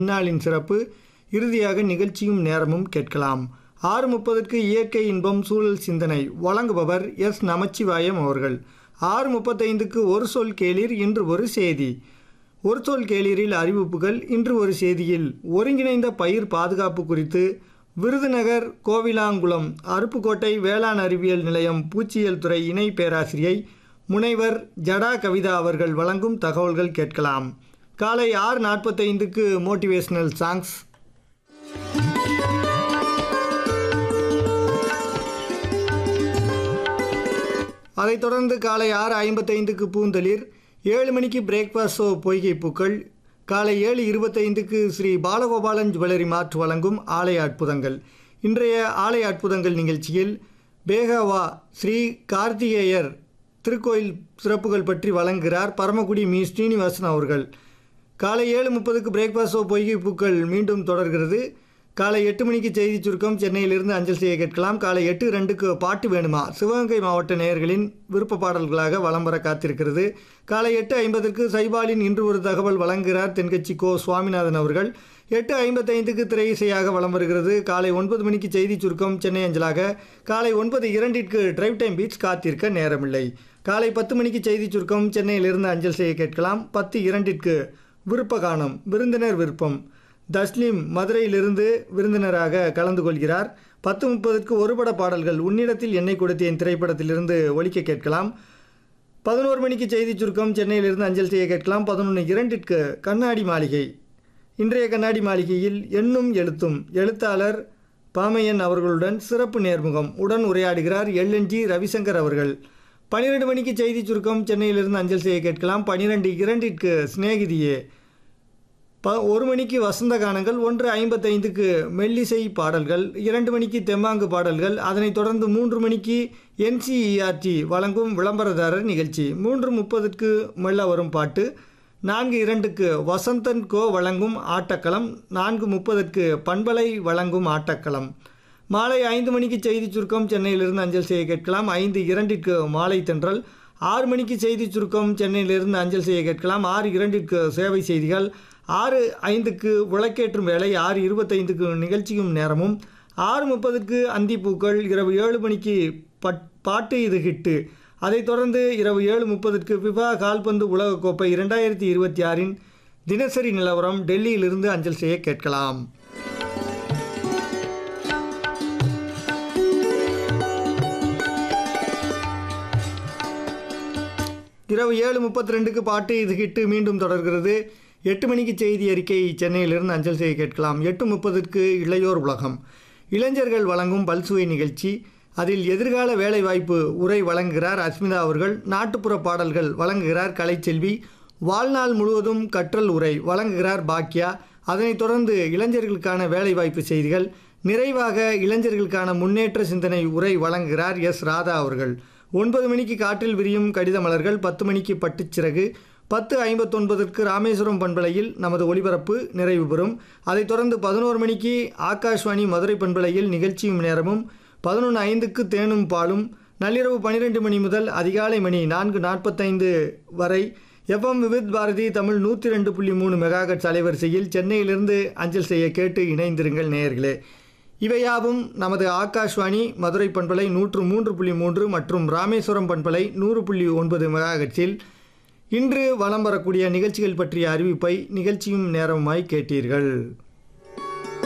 இந்நாளின் சிறப்பு. இறுதியாக நிகழ்ச்சியும் நேரமும் கேட்கலாம். 6:30க்கு இயற்கை இன்பம் சூழல் சிந்தனை வழங்குபவர் எஸ் நமச்சிவாயம் அவர்கள். 6:35க்கு ஒரு சொல் கேளீர் இன்று ஒரு செய்தி. ஒரு சொல் கேளீரில் அறிவிப்புகள். இன்று ஒரு செய்தியில் ஒருங்கிணைந்த பயிர் பாதுகாப்பு குறித்து விருதுநகர் கோவிலாங்குளம் அருப்புக்கோட்டை வேளாண் அறிவியல் நிலையம் பூச்சியியல் துறை இணை பேராசிரியை முனைவர் ஜடா கவிதா அவர்கள் வழங்கும் தகவல்கள் கேட்கலாம். காலை 6:45க்கு மோட்டிவேஷனல் சாங்ஸ். அதைத் தொடர்ந்து காலை 6:55க்கு பூந்தளிர். 7 மணிக்கு பிரேக்ஃபாஸ்ட் ஷோ பொய்கை பூக்கள். காலை 7:25க்கு ஸ்ரீ பாலகோபாலன் ஜுவல்லரி மார்ட் வழங்கும் ஆலய அற்புதங்கள். இன்றைய ஆலய அற்புதங்கள் நிகழ்ச்சியில் பேகவா ஸ்ரீ கார்த்திகேயர் திருக்கோயில் சிறப்புகள் பற்றி வழங்குகிறார் பரமக்குடி மீ ஸ்ரீனிவாசன் அவர்கள். காலை 7:30க்கு பிரேக்ஃபாஸ்ட் ஷோ பொய்கை பூக்கள் மீண்டும் தொடர்கிறது. காலை 8 மணிக்கு செய்தி சுருக்கம் சென்னையிலிருந்து அஞ்சல் செய்ய கேட்கலாம். காலை 8:02க்கு பாட்டு வேணுமா சிவகங்கை மாவட்ட நேயர்களின் விருப்ப பாடல்களாக வலம் வர காத்திருக்கிறது. காலை 8:50க்கு சைபாலின் இன்று ஒரு தகவல் வழங்குகிறார் தென்கட்சி கோ சுவாமிநாதன் அவர்கள். 8:55க்கு திரை இசையாக வலம் வருகிறது. காலை 9 மணிக்கு செய்தி சுருக்கம் சென்னை அஞ்சலாக. காலை 9:02க்கு டிரைவ் டைம் பீட்ஸ் காத்திருக்க நேரமில்லை. காலை 10 மணிக்கு செய்தி சுருக்கம் சென்னையிலிருந்து அஞ்சல் செய்ய கேட்கலாம். 10:02க்கு விருப்ப கானம் விருந்தினர் விருப்பம். தஸ்லீம் மதுரையிலிருந்து விருந்தினராக கலந்து கொள்கிறார். 10:30க்கு ஒருபட பாடல்கள் உன்னிடத்தில் என்னை கொடுத்தேன் திரைப்படத்திலிருந்து ஒலிக்க கேட்கலாம். 11 மணிக்கு செய்தி சுருக்கம் சென்னையிலிருந்து அஞ்சல் செய்ய கேட்கலாம். 11:02க்கு கண்ணாடி மாளிகை. இன்றைய கண்ணாடி மாளிகையில் எண்ணும் எழுத்தும் எழுத்தாளர் பாமையன் அவர்களுடன் சிறப்பு நேர்முகம். உடன் உரையாடுகிறார் எல்என்ஜி ரவிசங்கர் அவர்கள். 12 மணிக்கு செய்தி சுருக்கம் சென்னையிலிருந்து அஞ்சல் செய்ய கேட்கலாம். 12:02க்கு சிநேகிதியே. 1 மணிக்கு வசந்த கானங்கள். 1:55க்கு மெல்லிசை பாடல்கள். 2 மணிக்கு தெம்மாங்கு பாடல்கள். அதனைத் தொடர்ந்து 3 மணிக்கு என்சிஇஆர்டி வழங்கும் விளம்பரதாரர் நிகழ்ச்சி. 3:30க்கு மெல்ல வரும் பாட்டு. 4:02க்கு வசந்தன் கோ வழங்கும் ஆட்டக்களம். 4:30க்கு பண்பலை வழங்கும் ஆட்டக்களம். மாலை 5 மணிக்கு செய்தி சுருக்கம் சென்னையிலிருந்து அஞ்சல் செய்ய கேட்கலாம். 5:02க்கு மாலை தென்றல். 6 மணிக்கு செய்தி சுருக்கம் சென்னையிலிருந்து அஞ்சல் செய்ய கேட்கலாம். 6:02க்கு சேவை செய்திகள். 6:05க்கு விளக்கேற்றும் வேலை. 6:25க்கு நிகழ்ச்சியும் நேரமும். 6:30க்கு அந்திப்பூக்கள். இரவு 7 மணிக்கு பாட்டு இது ஹிட்டு. அதைத் தொடர்ந்து இரவு 7:30க்கு ஃபிஃபா கால்பந்து உலகக்கோப்பை 2026 தினசரி நிலவரம் டெல்லியிலிருந்து அஞ்சல் செய்ய கேட்கலாம். இரவு 7:32க்கு பாட்டு இது ஹிட்டு மீண்டும் தொடர்கிறது. 8 மணிக்கு செய்தி அறிக்கை சென்னையிலிருந்து அஞ்சல் செய்ய கேட்கலாம். 8:30க்கு இளையோர் உலகம். இளைஞர்கள் வழங்கும் பல்சுவை நிகழ்ச்சி. அதில் எதிர்கால வேலைவாய்ப்பு உரை வழங்குகிறார் அஸ்மிதா அவர்கள். நாட்டுப்புற பாடல்கள் வழங்குகிறார் கலைச்செல்வி. வாழ்நாள் முழுவதும் கற்றல் உரை வழங்குகிறார் பாக்யா. அதனைத் தொடர்ந்து இளைஞர்களுக்கான வேலைவாய்ப்பு செய்திகள். நிறைவாக இளைஞர்களுக்கான முன்னேற்ற சிந்தனை உரை வழங்குகிறார் எஸ் ராதா அவர்கள். 9 மணிக்கு காற்றில் விரியும் கடித மலர்கள். 10 மணிக்கு பட்டுச்சிறகு. 10:59க்கு ராமேஸ்வரம் பண்பலையில் நமது ஒளிபரப்பு நிறைவு பெறும். அதைத் தொடர்ந்து 11 மணிக்கு ஆகாஷ்வாணி மதுரை பண்பலையில் நிகழ்ச்சியும் நேரமும். 11:05க்கு தேனும் பாலும். நள்ளிரவு 12 மணி முதல் அதிகாலை மணி 4:45 வரை எஃப்எம் விவித் பாரதி தமிழ் 102.3 மெகாஹெர்ட்ஸ் அலைவரிசையில் சென்னையிலிருந்து அஞ்சல் செய்ய கேட்டு இணைந்திருங்கள் நேயர்களே. இவையாவும் நமது ஆகாஷ்வாணி மதுரை பண்பலை 103.3 மற்றும் ராமேஸ்வரம் பண்பலை 100.9 மெகாஹெர்ட்ஸில் இன்று வலம் வரக்கூடிய நிகழ்ச்சிகள் பற்றிய அறிவிப்பை நிகழ்ச்சியும் நேரமாய் கேட்டீர்கள்.